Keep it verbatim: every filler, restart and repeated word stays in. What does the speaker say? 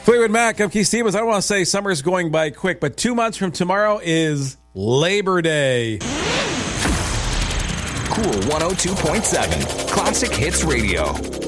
Fleetwood Mac, I'm Keith Stevens. I don't want to say summer's going by quick, but two months from tomorrow is Labor Day. Cool one oh two point seven, Classic Hits Radio.